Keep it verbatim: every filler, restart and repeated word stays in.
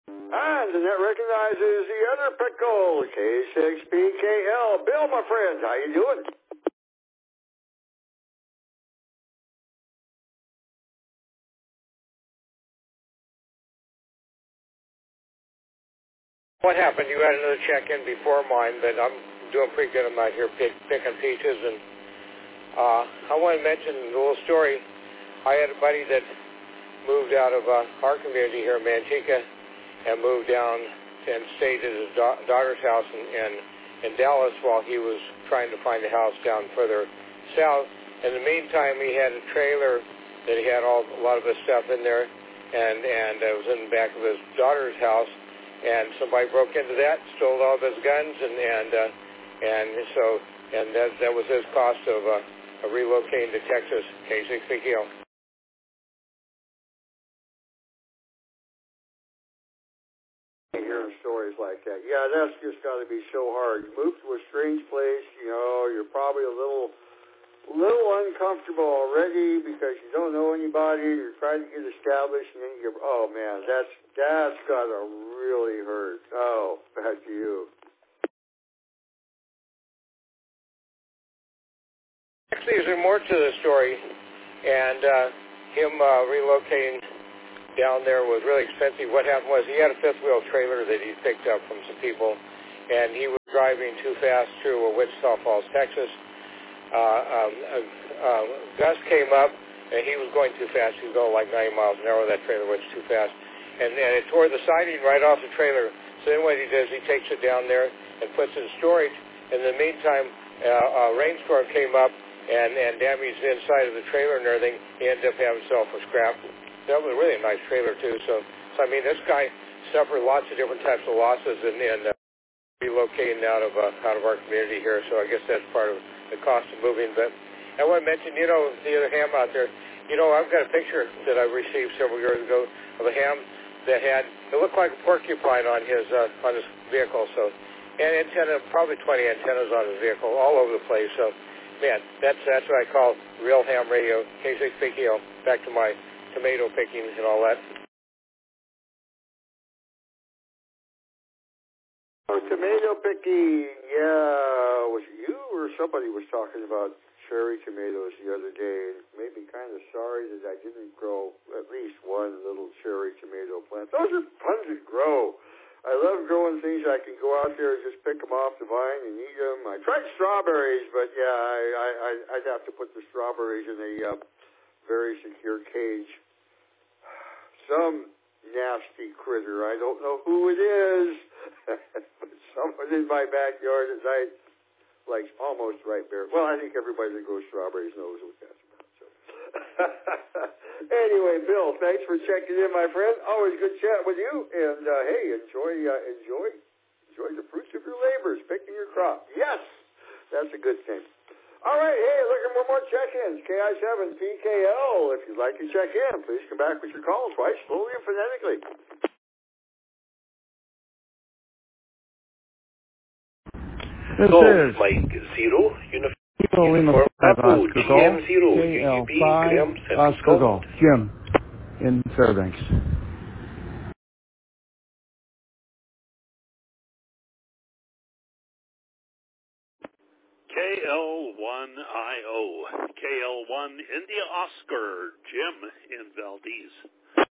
And the net recognizes the other pickle, K six P K L. Bill, my friend, how you doing? What happened? You had another check-in before mine, but I'm doing pretty good. I'm out here pick, picking peaches, and uh, I want to mention a little story. I had a buddy that moved out of uh, our community here in Manteca and moved down and stayed at his da- daughter's house in, in, in Dallas while he was trying to find a house down further south. In the meantime, he had a trailer that he had all, a lot of his stuff in there, and, and it was in the back of his daughter's house. And somebody broke into that, stole all of his guns, and and uh, and so and that that was his cost of, uh, of relocating to Texas. K six P K L. Hearing stories like that, yeah, that's just got to be so hard. You move to a strange place, you know, you're probably a little little uncomfortable already because you don't know anybody. You're trying to get established, and then you go, oh man, that's that's gotta really hurt. Oh, back to you. Actually, there's more to the story, and uh, him uh, relocating down there was really expensive. What happened was he had a fifth wheel trailer that he picked up from some people, and he was driving too fast through Wichita Falls, Texas. Uh, um, uh, uh, Gus came up, and he was going too fast. He was going like ninety miles an hour. That trailer was too fast, and, and it tore the siding right off the trailer. So then what he does, he takes it down there and puts it in storage. In the meantime, uh, a rainstorm came up and, and damaged the inside of the trailer and everything. He ended up having to sell for scrap. That was really a nice trailer too. So, so I mean, this guy suffered lots of different types of losses and, and uh, relocating out of uh, out of our community here. So I guess that's part of the cost of moving. But I want to mention, you know, the other ham out there. You know, I've got a picture that I received several years ago of a ham that had, it looked like a porcupine on his uh, on his vehicle. So, and antenna, probably twenty antennas on his vehicle, all over the place. So, man, that's that's what I call real ham radio. K six P K L. Back to my tomato picking and all that. Oh, tomato picking, yeah. Was it you or somebody was talking about cherry tomatoes the other day? And made me kind of sorry that I didn't grow at least one little cherry tomato plant. Those are fun to grow. I love growing things I can go out there and just pick them off the vine and eat them. I tried strawberries, but yeah, I, I, I'd have to put the strawberries in a uh, very secure cage. Some nasty critter, I don't know who it is, but someone in my backyard is I like almost right there. Well, I think everybody that grows strawberries knows what that's about. So. Anyway, Bill, thanks for checking in, my friend. Always good chat with you. And uh, hey, enjoy, uh, enjoy, enjoy the fruits of your labors, picking your crop. Yes, that's a good thing. All right, hey, looking for more check-ins. K I seven P K L. If you'd like to check in, please come back with your calls twice, slowly and phonetically. This Golf is Mike Zero, Uniform Kilo Lima five Bravo, Oscar G Golf, M Zero, K L U U B, five Graham, San Oscar Francisco. Golf, Jim in Fairbanks. K L one I O, K L one India Oscar, Jim in Valdez.